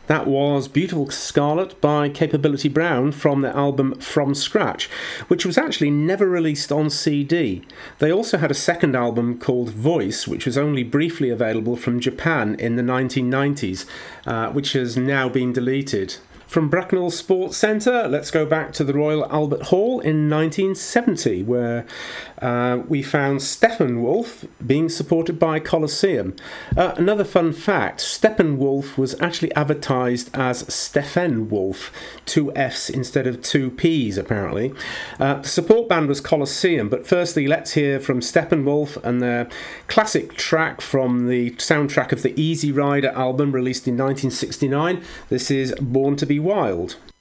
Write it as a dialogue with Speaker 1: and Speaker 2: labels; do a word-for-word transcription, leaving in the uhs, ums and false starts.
Speaker 1: That was Beautiful Scarlet by Capability Brown from their album From Scratch, which was actually never released on C D. They also had a second album called Voice, which was only briefly available from Japan in the nineteen nineties, uh, which has now been deleted. From Bracknell Sports Centre, let's go back to the Royal Albert Hall in nineteen seventy, where uh, we found Steppenwolf being supported by Colosseum. Uh, another fun fact, Steppenwolf was actually advertised as Stephenwolf, two F's instead of two P's apparently. Uh, the support band was Colosseum, but firstly let's hear from Steppenwolf and their classic track from the soundtrack of the Easy Rider album released in nineteen sixty-nine. This is Born to Be Wild.